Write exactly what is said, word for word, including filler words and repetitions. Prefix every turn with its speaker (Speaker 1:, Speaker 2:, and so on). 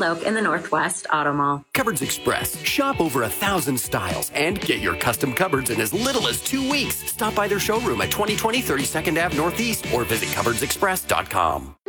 Speaker 1: Old Oak in the Northwest Auto Mall.
Speaker 2: Cupboards Express. Shop over a thousand styles and get your custom cupboards in as little as two weeks. Stop by their showroom at twenty twenty thirty-second Avenue Northeast or visit cupboards express dot com.